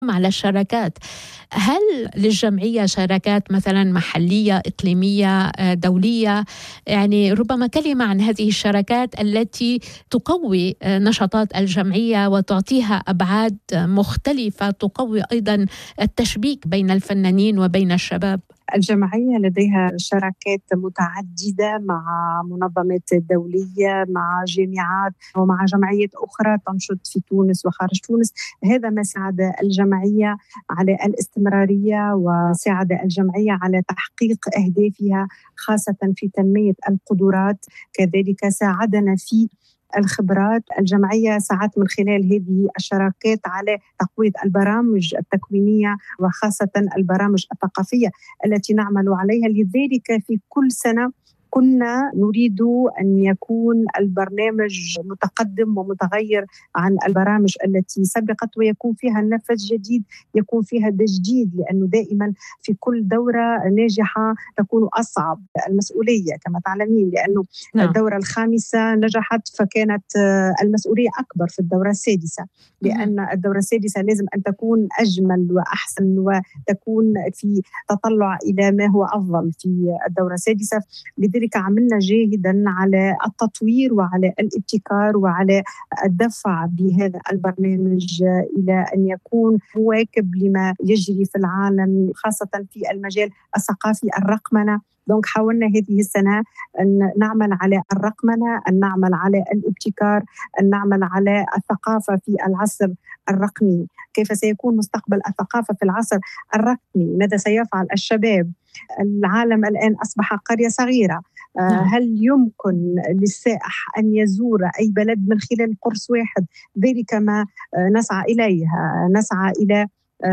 على الشراكات. هل للجمعية شراكات مثلا محلية، إقليمية، دولية؟ يعني ربما كلمة عن هذه الشراكات التي تقوي نشاطات الجمعية وتعطيها أبعاد مختلفة، تقوي أيضا التشبيك بين الفنانين وبين الشباب. الجمعية لديها شراكات متعددة مع منظمات دولية، مع جامعات ومع جمعيات أخرى تنشط في تونس وخارج تونس. هذا ما ساعد الجمعية على الاستمرارية وساعد الجمعية على تحقيق أهدافها، خاصة في تنمية القدرات. كذلك ساعدنا في الخبرات. الجمعية ساعدت من خلال هذه الشراكات على تقوية البرامج التكوينية وخاصة البرامج الثقافية التي نعمل عليها. لذلك في كل سنة كنا نريد أن يكون البرنامج متقدم ومتغير عن البرامج التي سبقت، ويكون فيها نفس جديد، يكون فيها تجديد، لأنه دائما في كل دورة ناجحة تكون أصعب المسؤولية كما تعلمين، لأنه الدورة الخامسة نجحت فكانت المسؤولية أكبر في الدورة السادسة، لأن الدورة السادسة لازم أن تكون أجمل وأحسن وتكون في تطلع إلى ما هو أفضل في الدورة السادسة. لذلك عملنا جاهدا على التطوير وعلى الابتكار وعلى الدفع بهذا البرنامج إلى أن يكون مواكب لما يجري في العالم، خاصة في المجال الثقافي الرقمنة. دونك حاولنا هذه السنة أن نعمل على الرقمنة، أن نعمل على الابتكار، أن نعمل على الثقافة في العصر الرقمي. كيف سيكون مستقبل الثقافة في العصر الرقمي؟ ماذا سيفعل الشباب؟ العالم الآن أصبح قرية صغيرة. هل يمكن للسائح أن يزور أي بلد من خلال قرص واحد؟ ذلك ما نسعى إليه. نسعى إلى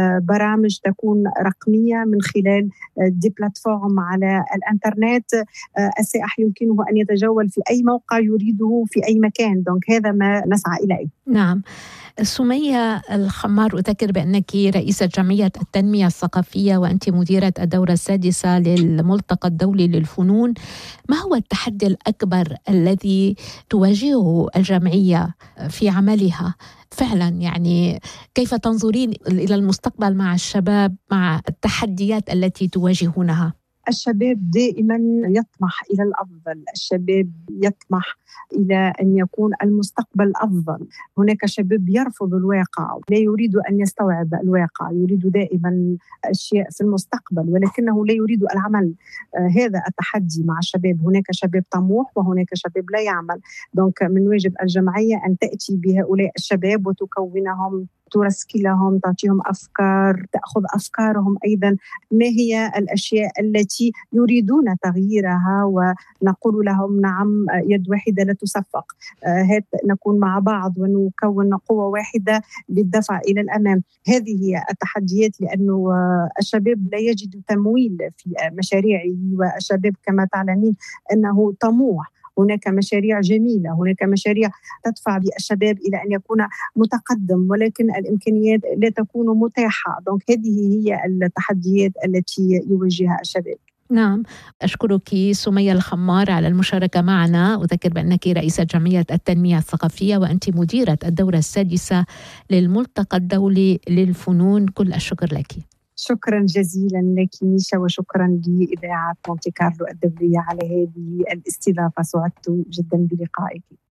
برامج تكون رقمية من خلال دي بلاتفورم على الانترنت. السائح يمكنه أن يتجول في أي موقع يريده في أي مكان. دونك هذا ما نسعى إليه. نعم. سمية الخمار، أذكر بأنك رئيسة جمعية التنمية الثقافية وأنت مديرة الدورة السادسة للملتقى الدولي للفنون. ما هو التحدي الأكبر الذي تواجهه الجمعية في عملها فعلا؟ يعني كيف تنظرين إلى المستقبل مع الشباب، مع التحديات التي تواجهونها؟ الشباب دائما يطمح إلى الأفضل، الشباب يطمح إلى أن يكون المستقبل أفضل. هناك شباب يرفض الواقع، لا يريد أن يستوعب الواقع، يريد دائما أشياء في المستقبل ولكنه لا يريد العمل. هذا التحدي مع الشباب. هناك شباب طموح وهناك شباب لا يعمل. دونك من واجب الجمعية أن تأتي بهؤلاء الشباب وتكونهم، ترسكي لهم، تعطيهم أفكار، تأخذ أفكارهم أيضا. ما هي الأشياء التي يريدون تغييرها ونقول لهم نعم، يد واحدة لا تصفق. نكون مع بعض ونكون قوة واحدة للدفع إلى الأمام. هذه هي التحديات، لأنه الشباب لا يجد تمويل في مشاريعه، والشباب كما تعلمين أنه طموح. هناك مشاريع جميلة، هناك مشاريع تدفع بالشباب إلى أن يكون متقدم، ولكن الإمكانيات لا تكون متاحة. دونك هذه هي التحديات التي يواجهها الشباب. نعم، أشكرك سمية الخمار على المشاركة معنا. أذكر بأنك رئيسة جمعية التنمية الثقافية وأنت مديرة الدورة السادسة للملتقى الدولي للفنون. كل الشكر لك. شكرا جزيلا لك ميشا، وشكرا لإذاعة مونتي كارلو الدولية على هذه الاستضافة. سعدت جدا بلقائك.